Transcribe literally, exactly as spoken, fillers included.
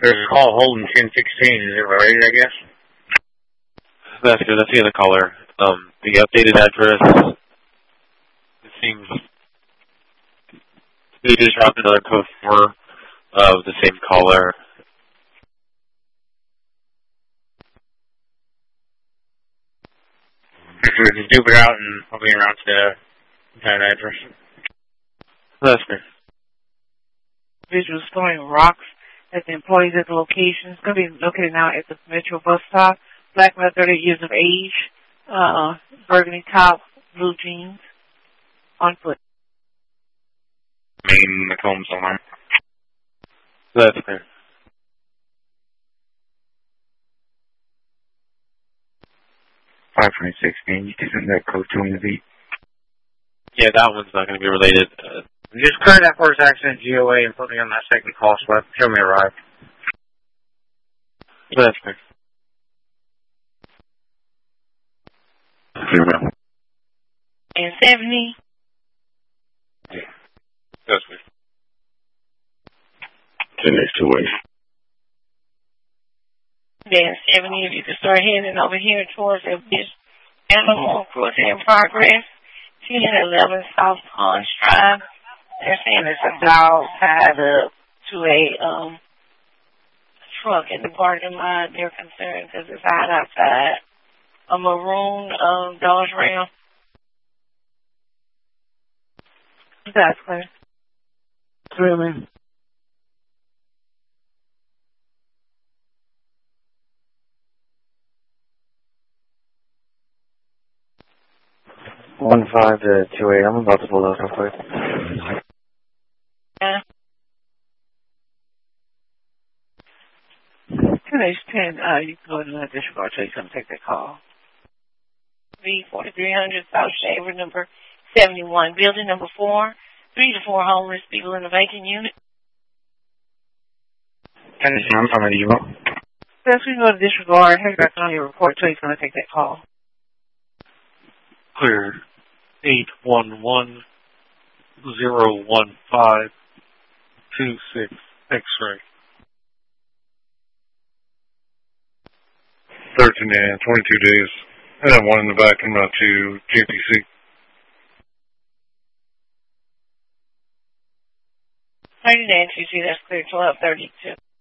There's a call holding ten sixteen. Is it related, I guess? That's good. I see the caller. Um, the updated address, it seems they just dropped another code four of the same caller. Just dupe it out and I'll be around to that address. That's good. Visual storing rocks at the employees at the location. It's going to be located now at the Metro bus stop. Black male, thirty years of age, uh, burgundy top, blue jeans, on foot. Main Macomb somewhere. That's good. five twenty sixteen, you can send that code to me, V. Yeah, that one's not going to be related. Uh, Just clear that first accident G O A and put me on that second call slip. Show me a ride. That's good. Zero. And seventy. That's good. The next two ways. Then seventy, if you can start heading over here towards the animal crossing in progress. ten eleven South Pond Drive. They're saying it's a dog tied up to a um truck in the parking lot. They're concerned because it's hot outside. A maroon um, Dodge Ram. That's clear. Really? One five to two eight. I'm about to pull out real quick. Yeah. Today's ten. Uh, you can go ahead and let disregard so you can take that call. three forty-three hundred South Shaver, number seventy-one. Building number four. Three to four homeless people in the vacant unit. Tennessee, I'm from Evo. Yes, we can go to disregard. Head back on your report so you can take that call. Clear. eight one one zero one five two six X-ray. thirteen and twenty-two days. And then one in the back and out to J P C. thirty to N T C, that's clear, twelve thirty-two.